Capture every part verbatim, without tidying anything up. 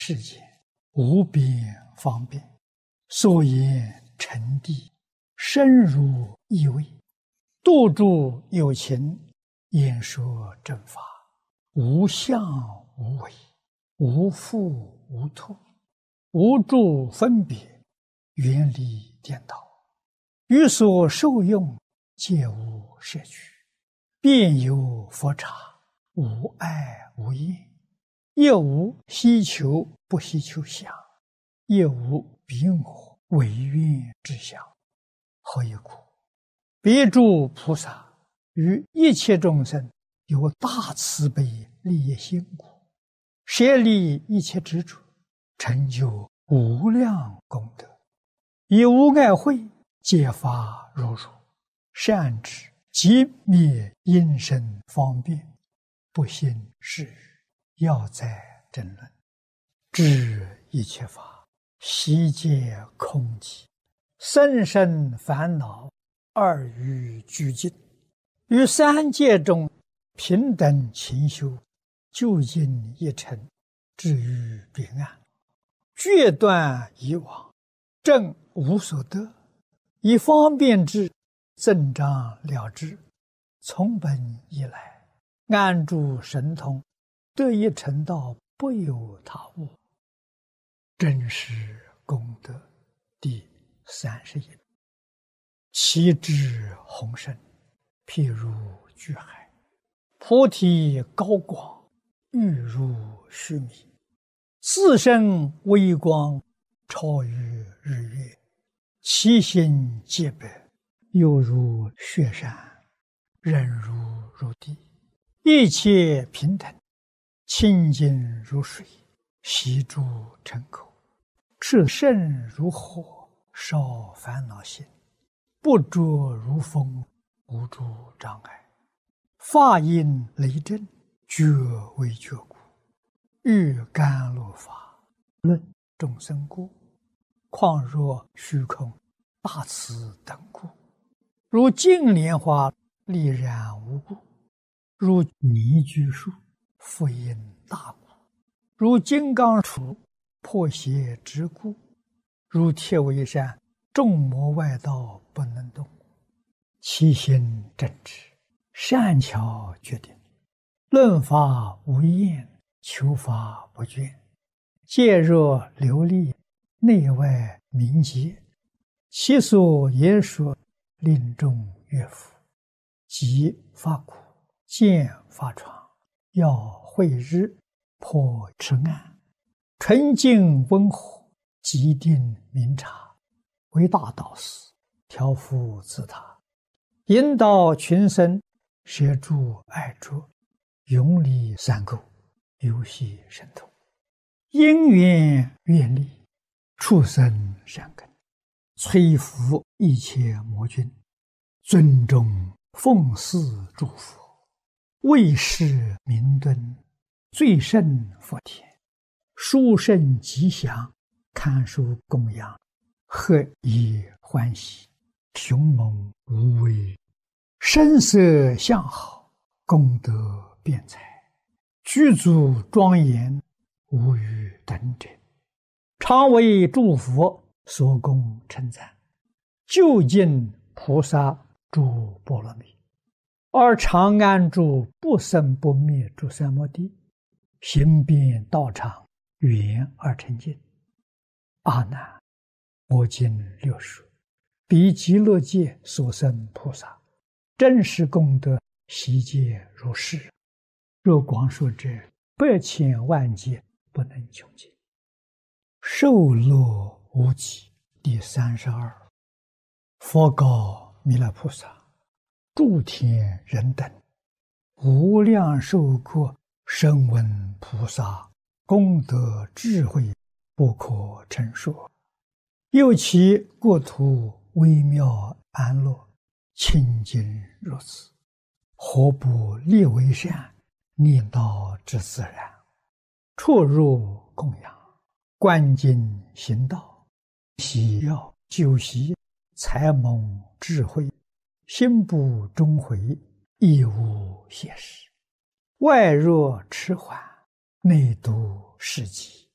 世间无边方便，所言成地，深如意味，度诸有情，演说正法，无相无为，无复无脱，无诸分别，远离颠倒，于所受用，皆无摄取，遍有佛刹，无碍无厌，亦无希求不希求相，亦无彼我唯愿之相。何以故？别诸菩萨于一切众生有大慈悲利益心故，舍离一切执着，成就无量功德，以无碍慧揭发如如，善知即灭因身方便，不信是语，要在争论，知一切法悉皆空寂，甚深烦恼，二欲俱尽，于三界中平等勤修，究竟一尘，至于彼岸，决断以往，正无所得，以方便智增长了之，从本以来，安住神通，得一成道，不有他物。真实功德第三十一。其智宏深，譬如巨海，菩提高广，欲如须弥，自身微光，超于日月，其心皆白，犹如雪山，忍如如地，一切平等，清净如水，悉诸尘口，炽盛如火，烧烦恼心，不着如风，无诸障碍，法音雷震，觉为觉故，欲甘露法，论众生故，况若虚空大慈等故，如净莲花丽然无故，如泥居树复因大故，如金刚杵破邪之故，如铁围山众魔外道不能动，其心正直，善巧决定，论法无厌，求法不倦，戒若流利，内外明洁，其所言说，令众悦服，即发苦，见发疮，要慧日，破痴暗，纯净温和，极定明察，为大导师，调伏自他，引导群生，摄诸爱着，永离三垢，游戏神通，因缘愿力，畜生善根，摧伏一切魔君，尊重奉祀诸佛，为世明敦，最胜佛田，殊胜吉祥，堪受供养，何以欢喜，雄猛无畏，声色相好，功德辩才，具足庄严，无与等者，常为诸佛所供称赞，究竟菩萨诸波罗蜜，而常安住不生不灭诸三摩地，行遍道场，圆而成净。阿难，我今六说，彼极乐界所生菩萨，真实功德悉皆如是。若广说者，百千万劫不能穷尽。受乐无极第三十二。佛告弥勒菩萨：诸天人等，无量寿国声闻菩萨功德智慧不可称说，又其国土微妙安乐，清净如此，何不立为善，念道之自然，出入供养，观经行道，喜要修习，才蒙智慧，心不终悔，亦无懈时，外若迟缓，内度事急，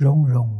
融融